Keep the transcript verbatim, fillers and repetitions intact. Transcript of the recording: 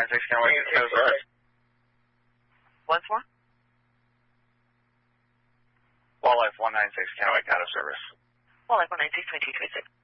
nine six Kennewick out of service. Once more? Wildlife one nine six Kennewick out of service. Wildlife one nine six, twenty-two twenty-six.